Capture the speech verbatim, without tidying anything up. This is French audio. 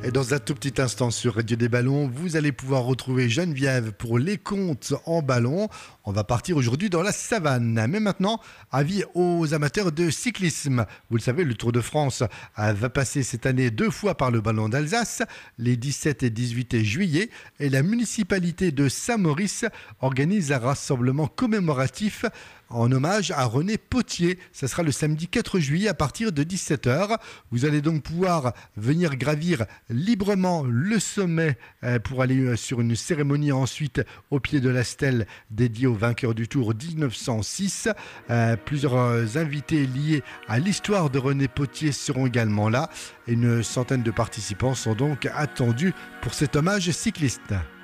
Et dans un tout petit instant sur Radio des Ballons, vous allez pouvoir retrouver Geneviève pour les contes en ballon. On va partir aujourd'hui dans la savane. Mais maintenant, avis aux amateurs de cyclisme. Vous le savez, le Tour de France va passer cette année deux fois par le Ballon d'Alsace, les dix-sept et dix-huit juillet. Et la municipalité de Saint-Maurice organise un rassemblement commémoratif en hommage à René Potier. Ça sera le samedi quatre juillet à partir de dix-sept heures. Vous allez donc pouvoir venir gravir librement le sommet pour aller sur une cérémonie ensuite au pied de la stèle dédiée au vainqueur du Tour dix-neuf cent six. Euh, plusieurs invités liés à l'histoire de René Potier seront également là. Une centaine de participants sont donc attendus pour cet hommage cycliste.